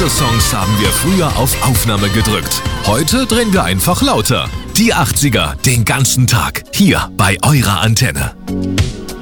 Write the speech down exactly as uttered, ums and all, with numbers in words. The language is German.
Diese Songs haben wir früher auf Aufnahme gedrückt. Heute drehen wir einfach lauter. Die achtziger, den ganzen Tag. Hier bei eurer Antenne.